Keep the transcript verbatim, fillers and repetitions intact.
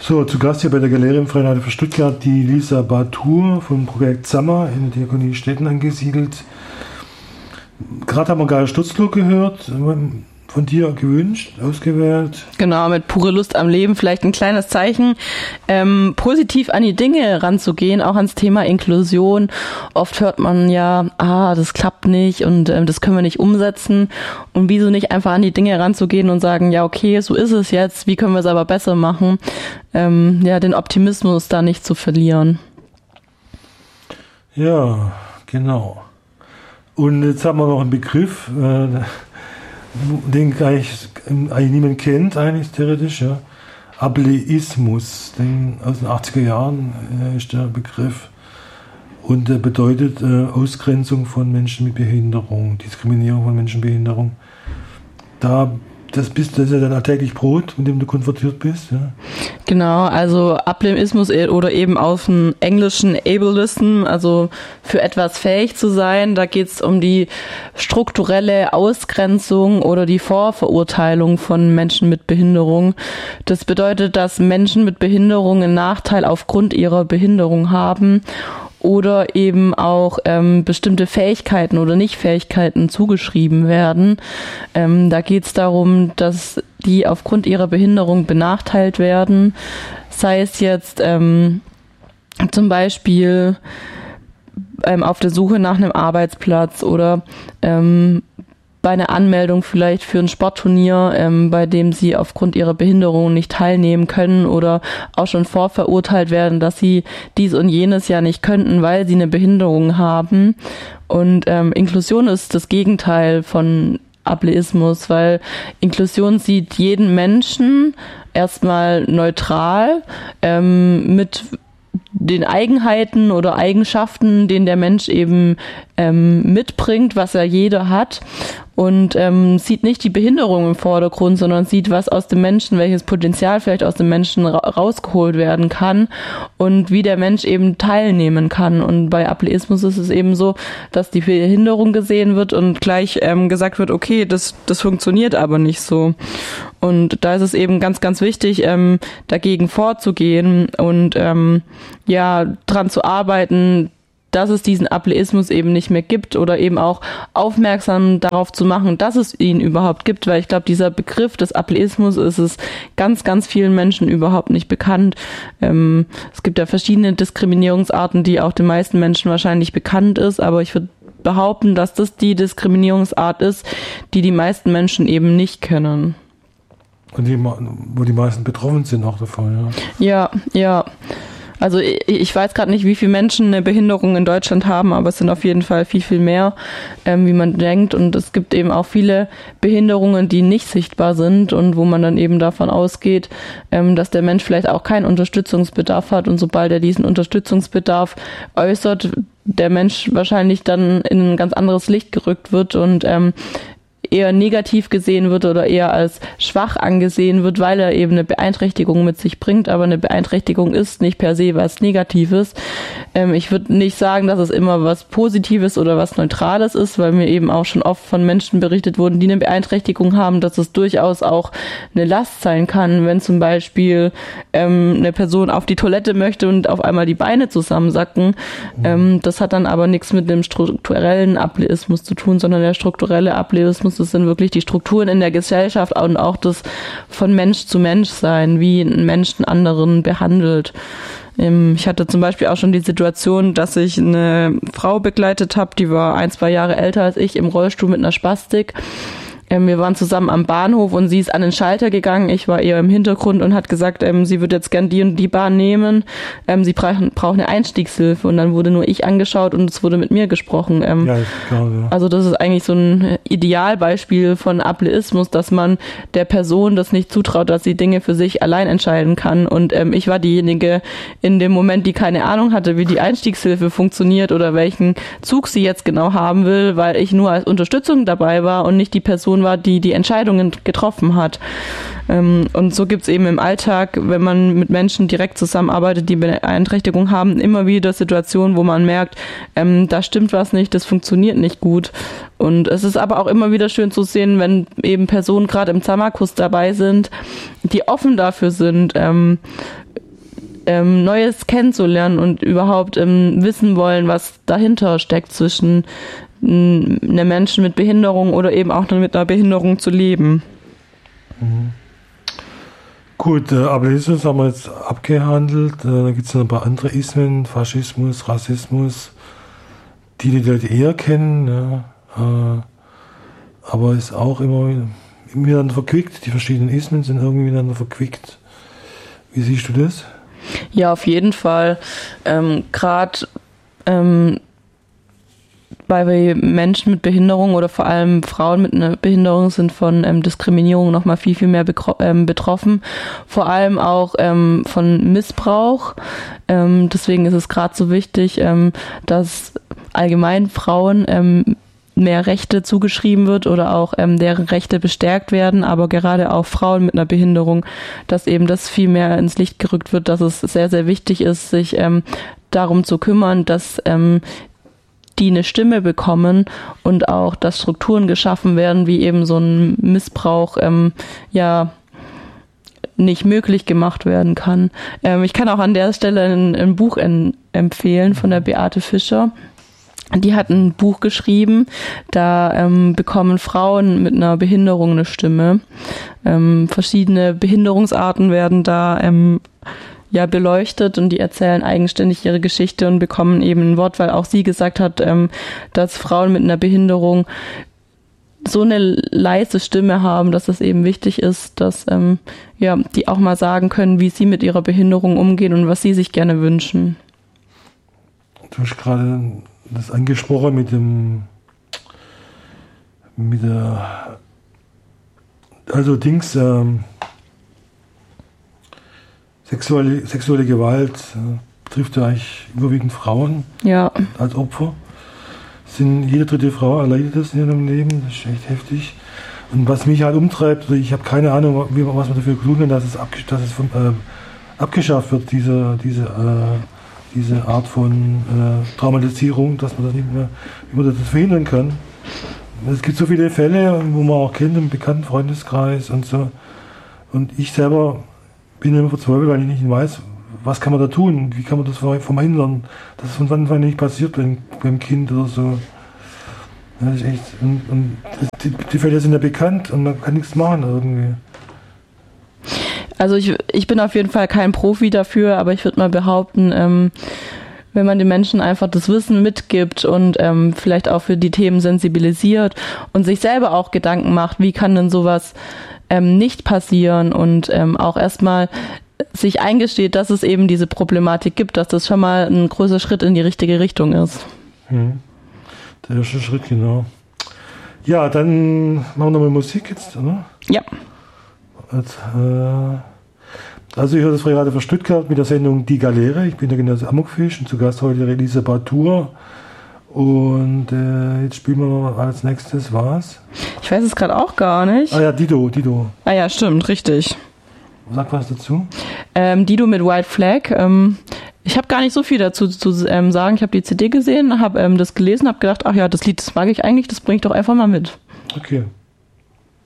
So, zu Gast hier bei der Galerienfreien für Stuttgart die Lisa Batur vom Projekt Sammer in der Diakonie Stetten angesiedelt. Gerade haben wir Gaia Stutzlo gehört, von dir gewünscht, ausgewählt. Genau, mit pure Lust am Leben, vielleicht ein kleines Zeichen, ähm, positiv an die Dinge ranzugehen, auch ans Thema Inklusion. Oft hört man ja, ah, das klappt nicht und ähm, das können wir nicht umsetzen. Und wieso nicht einfach an die Dinge ranzugehen und sagen, ja, okay, so ist es jetzt, wie können wir es aber besser machen? Ähm, ja, den Optimismus da nicht zu verlieren. Ja, genau. Und jetzt haben wir noch einen Begriff, äh, den eigentlich, eigentlich niemand kennt, eigentlich theoretisch, ja. Ableismus, den aus den achtziger Jahren äh, ist der Begriff. Und der bedeutet äh, Ausgrenzung von Menschen mit Behinderung, Diskriminierung von Menschen mit Behinderung. Da Das, bist, das ist ja dein alltäglich Brot, mit dem du konfrontiert bist. Ja. Genau, also Ableismus oder eben aus dem englischen Ableism, also für etwas fähig zu sein. Da geht es um die strukturelle Ausgrenzung oder die Vorverurteilung von Menschen mit Behinderung. Das bedeutet, dass Menschen mit Behinderung einen Nachteil aufgrund ihrer Behinderung haben oder eben auch ähm, bestimmte Fähigkeiten oder Nichtfähigkeiten zugeschrieben werden. Ähm, da geht es darum, dass die aufgrund ihrer Behinderung benachteilt werden, sei es jetzt ähm, zum Beispiel ähm, auf der Suche nach einem Arbeitsplatz oder ähm, bei einer Anmeldung vielleicht für ein Sportturnier, ähm, bei dem sie aufgrund ihrer Behinderung nicht teilnehmen können oder auch schon vorverurteilt werden, dass sie dies und jenes ja nicht könnten, weil sie eine Behinderung haben. Und ähm, Inklusion ist das Gegenteil von Ableismus, weil Inklusion sieht jeden Menschen erstmal neutral ähm, mit den Eigenheiten oder Eigenschaften, den der Mensch eben ähm, mitbringt, was ja jeder hat, und ähm, sieht nicht die Behinderung im Vordergrund, sondern sieht, was aus dem Menschen, welches Potenzial vielleicht aus dem Menschen ra- rausgeholt werden kann und wie der Mensch eben teilnehmen kann. Und bei Ableismus ist es eben so, dass die Behinderung gesehen wird und gleich ähm, gesagt wird, okay, das, das funktioniert aber nicht so. Und da ist es eben ganz, ganz wichtig, ähm, dagegen vorzugehen und ähm, ja, dran zu arbeiten, dass es diesen Ableismus eben nicht mehr gibt oder eben auch aufmerksam darauf zu machen, dass es ihn überhaupt gibt, weil ich glaube, dieser Begriff des Ableismus ist es ganz, ganz vielen Menschen überhaupt nicht bekannt. Ähm, es gibt ja verschiedene Diskriminierungsarten, die auch den meisten Menschen wahrscheinlich bekannt ist, aber ich würde behaupten, dass das die Diskriminierungsart ist, die die meisten Menschen eben nicht kennen. Und die, wo die meisten betroffen sind auch davon, ja. Ja, ja. Also ich weiß gerade nicht, wie viele Menschen eine Behinderung in Deutschland haben, aber es sind auf jeden Fall viel, viel mehr, ähm, wie man denkt. Und es gibt eben auch viele Behinderungen, die nicht sichtbar sind und wo man dann eben davon ausgeht, ähm, dass der Mensch vielleicht auch keinen Unterstützungsbedarf hat. Und sobald er diesen Unterstützungsbedarf äußert, der Mensch wahrscheinlich dann in ein ganz anderes Licht gerückt wird und ähm, eher negativ gesehen wird oder eher als schwach angesehen wird, weil er eben eine Beeinträchtigung mit sich bringt. Aber eine Beeinträchtigung ist nicht per se was Negatives. Ähm, ich würde nicht sagen, dass es immer was Positives oder was Neutrales ist, weil mir eben auch schon oft von Menschen berichtet wurden, die eine Beeinträchtigung haben, dass es durchaus auch eine Last sein kann, wenn zum Beispiel ähm, eine Person auf die Toilette möchte und auf einmal die Beine zusammensacken. Mhm. Ähm, das hat dann aber nichts mit dem strukturellen Ableismus zu tun, sondern der strukturelle Ableismus, das sind wirklich die Strukturen in der Gesellschaft und auch das von Mensch zu Mensch sein, wie ein Mensch einen anderen behandelt. Ich hatte zum Beispiel auch schon die Situation, dass ich eine Frau begleitet habe, die war ein, zwei Jahre älter als ich, im Rollstuhl mit einer Spastik. Wir waren zusammen am Bahnhof und sie ist an den Schalter gegangen. Ich war eher im Hintergrund und hat gesagt, ähm, sie würde jetzt gern die und die Bahn nehmen. Ähm, sie braucht, braucht eine Einstiegshilfe. Und dann wurde nur ich angeschaut und es wurde mit mir gesprochen. Ähm, ja, klar, ja. Also das ist eigentlich so ein Idealbeispiel von Ableismus, dass man der Person das nicht zutraut, dass sie Dinge für sich allein entscheiden kann. Und ähm, ich war diejenige in dem Moment, die keine Ahnung hatte, wie die Einstiegshilfe funktioniert oder welchen Zug sie jetzt genau haben will, weil ich nur als Unterstützung dabei war und nicht die Person war, die die Entscheidungen getroffen hat. Und so gibt es eben im Alltag, wenn man mit Menschen direkt zusammenarbeitet, die Beeinträchtigung haben, immer wieder Situationen, wo man merkt, ähm, da stimmt was nicht, das funktioniert nicht gut. Und es ist aber auch immer wieder schön zu sehen, wenn eben Personen gerade im Zammerkurs dabei sind, die offen dafür sind, ähm, ähm, Neues kennenzulernen und überhaupt ähm, wissen wollen, was dahinter steckt zwischen ähm, einem Menschen mit Behinderung oder eben auch mit einer Behinderung zu leben. Mhm. Gut, äh, Ableismus haben wir jetzt abgehandelt. Äh, da gibt es noch ein paar andere Ismen, Faschismus, Rassismus, die die Leute eher kennen, ja. äh, aber ist auch immer miteinander verquickt. Die verschiedenen Ismen sind irgendwie miteinander verquickt. Wie siehst du das? Ja, auf jeden Fall. Ähm, Gerade ähm, bei Menschen mit Behinderung oder vor allem Frauen mit einer Behinderung sind von ähm, Diskriminierung noch mal viel, viel mehr bekro- ähm, betroffen. Vor allem auch ähm, von Missbrauch. Ähm, deswegen ist es gerade so wichtig, ähm, dass allgemein Frauen ähm, mehr Rechte zugeschrieben wird oder auch ähm, deren Rechte bestärkt werden, aber gerade auch Frauen mit einer Behinderung, dass eben das viel mehr ins Licht gerückt wird, dass es sehr, sehr wichtig ist, sich ähm, darum zu kümmern, dass ähm, die eine Stimme bekommen und auch, dass Strukturen geschaffen werden, wie eben so ein Missbrauch ähm, ja nicht möglich gemacht werden kann. Ähm, ich kann auch an der Stelle ein, ein Buch en- empfehlen von der Beate Fischer. Die hat ein Buch geschrieben, da ähm, bekommen Frauen mit einer Behinderung eine Stimme. Ähm, verschiedene Behinderungsarten werden da ähm, ja beleuchtet und die erzählen eigenständig ihre Geschichte und bekommen eben ein Wort, weil auch sie gesagt hat, ähm, dass Frauen mit einer Behinderung so eine leise Stimme haben, dass es eben wichtig ist, dass ähm, ja die auch mal sagen können, wie sie mit ihrer Behinderung umgehen und was sie sich gerne wünschen. Du hast gerade das angesprochen mit dem mit der also Dings ähm, sexuelle, sexuelle Gewalt äh, betrifft ja eigentlich überwiegend Frauen ja. als Opfer. Sind, jede dritte Frau erleidet das in ihrem Leben, das ist echt heftig. Und was mich halt umtreibt, ich habe keine Ahnung, wie, was man dafür tun kann, dass es, abgesch- dass es von, äh, abgeschafft wird, diese, diese äh, diese Art von äh, Traumatisierung, dass man das nicht mehr, wie man das verhindern kann. Es gibt so viele Fälle, wo man auch kennt im bekannten Freundeskreis und so. Und ich selber bin immer verzweifelt, weil ich nicht weiß, was kann man da tun, wie kann man das verhindern, dass es von Anfang an nicht passiert beim, beim Kind oder so. Ja, das ist echt, und, und die, die Fälle sind ja bekannt und man kann nichts machen irgendwie. Also ich, ich bin auf jeden Fall kein Profi dafür, aber ich würde mal behaupten, ähm, wenn man den Menschen einfach das Wissen mitgibt und ähm, vielleicht auch für die Themen sensibilisiert und sich selber auch Gedanken macht, wie kann denn sowas ähm, nicht passieren und ähm, auch erstmal sich eingesteht, dass es eben diese Problematik gibt, dass das schon mal ein großer Schritt in die richtige Richtung ist. Mhm. Der erste Schritt, genau. Ja, dann machen wir nochmal Musik jetzt, oder? Ja. Und, äh, also ich höre das Freirate für Stuttgart mit der Sendung Die Galeere. Ich bin der Genosse Amokfisch und zu Gast heute Elise Batur. Und äh, jetzt spielen wir als nächstes was? Ich weiß es gerade auch gar nicht. Ah ja, Dido, Dido. Ah ja, stimmt, richtig. Sag was dazu. Ähm, Dido mit White Flag. Ähm, ich habe gar nicht so viel dazu zu ähm, sagen. Ich habe die C D gesehen, habe ähm, das gelesen, habe gedacht, ach ja, das Lied, das mag ich eigentlich, das bringe ich doch einfach mal mit. Okay.